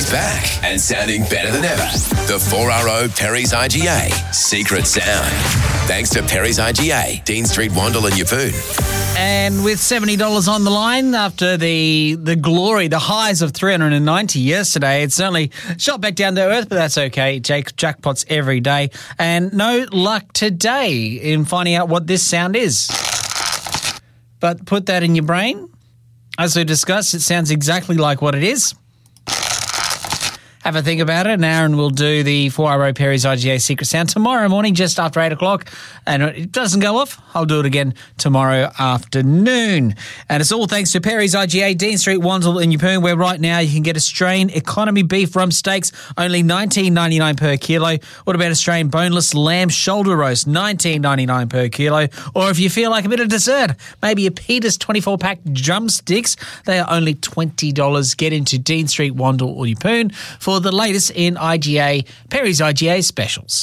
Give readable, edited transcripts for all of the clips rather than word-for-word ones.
Funny's back and sounding better than ever. The 4RO Perry's IGA Secret Sound. Thanks to Perry's IGA, Dean Street, Wandle and Yeppoon. And with $70 on the line after the glory, the highs of 390 yesterday, it's certainly shot back down to earth, but that's okay. Jackpots every day. And no luck today in finding out what this sound is. But put that in your brain. As we discussed, it sounds exactly like what it is. Have a think about it, and Aaron will do the 4RO Perry's IGA Secret Sound tomorrow morning just after 8 o'clock. And if it doesn't go off, I'll do it again tomorrow afternoon. And it's all thanks to Perry's IGA, Dean Street, Wandle and Yeppoon, where right now you can get Australian economy beef rump steaks, only $19.99 per kilo. What about Australian boneless lamb shoulder roast, $19.99 per kilo? Or if you feel like a bit of dessert, maybe a Peters 24-pack drumsticks, they are only $20. Get into Dean Street, Wandle or Yeppoon for the latest in IGA, Perry's IGA specials.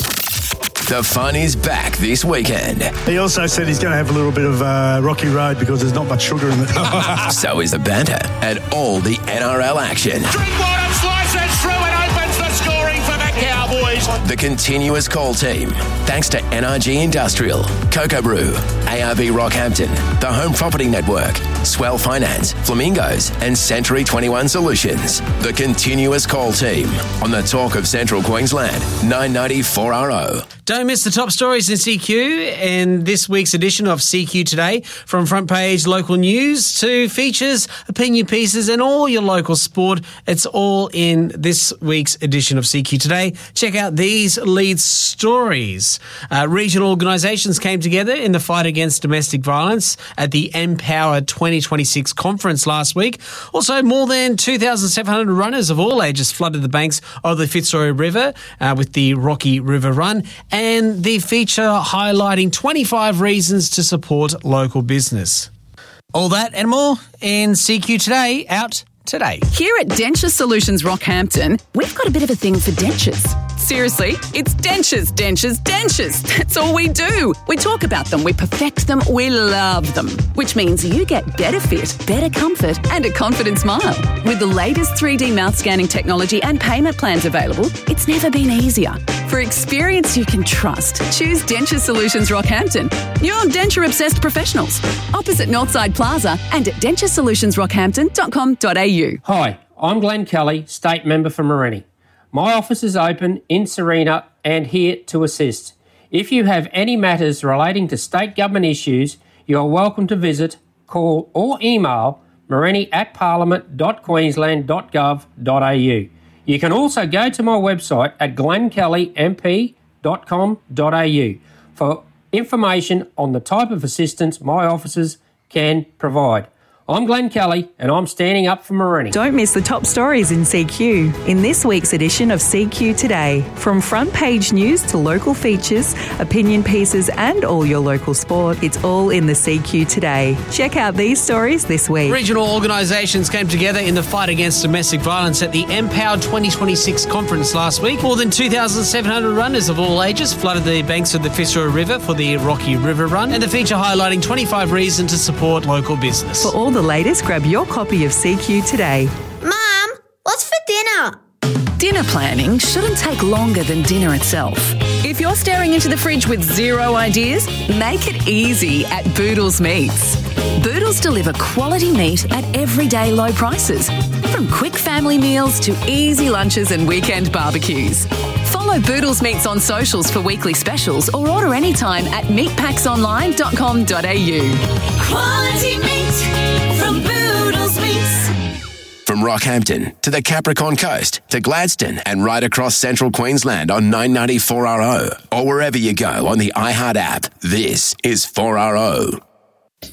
The fun is back this weekend. He also said he's going to have a little bit of rocky road because there's not much sugar in it. So is the banter and all the NRL action. Drinkwater slices through and opens the scoring for the Cowboys. The continuous call team. Thanks to NRG Industrial, Cocoa Brew, ARB Rockhampton, the Home Property Network, Swell Finance, Flamingos, and Century 21 Solutions. The continuous call team on the Talk of Central Queensland, 990 4RO. Don't miss the top stories in CQ in this week's edition of CQ Today. From front page local news to features, opinion pieces, and all your local sport. It's all in this week's edition of CQ Today. Check out these lead stories. Regional organisations came together in the fight against domestic violence at the Empower 2026 conference last week. Also, more than 2,700 runners of all ages flooded the banks of the Fitzroy River with the Rocky River Run, and the feature highlighting 25 reasons to support local business. All that and more in CQ Today, out today. Here at Denture Solutions Rockhampton, we've got a bit of a thing for dentures. Seriously, it's dentures, dentures, dentures. That's all we do. We talk about them, we perfect them, we love them. Which means you get better fit, better comfort, and a confident smile. With the latest 3D mouth scanning technology and payment plans available, it's never been easier. For experience you can trust, choose Denture Solutions Rockhampton. You're denture-obsessed professionals. Opposite Northside Plaza and at denturesolutionsrockhampton.com.au. Hi, I'm Glenn Kelly, State Member for Morenni. My office is open in Serena and here to assist. If you have any matters relating to state government issues, you are welcome to visit, call or email morenni@parliament.queensland.gov.au. You can also go to my website at glennkellymp.com.au for information on the type of assistance my offices can provide. I'm Glenn Kelly and I'm standing up for Morenni. Don't miss the top stories in CQ in this week's edition of CQ Today. From front page news to local features, opinion pieces and all your local sport, it's all in the CQ Today. Check out these stories this week. Regional organisations came together in the fight against domestic violence at the Empower 2026 conference last week. More than 2,700 runners of all ages flooded the banks of the Fitzroy River for the Rocky River Run, and the feature highlighting 25 reasons to support local business. For all the latest, grab your copy of CQ Today. Mum, what's for dinner? Dinner planning shouldn't take longer than dinner itself. If you're staring into the fridge with zero ideas, make it easy at Boodles Meats. Boodles deliver quality meat at everyday low prices, from quick family meals to easy lunches and weekend barbecues. Follow Boodles Meats on socials for weekly specials or order anytime at meatpacksonline.com.au. Quality meat from Boodles Meats. From Rockhampton to the Capricorn Coast to Gladstone and right across central Queensland on 990 4RO or wherever you go on the iHeart app, this is 4RO.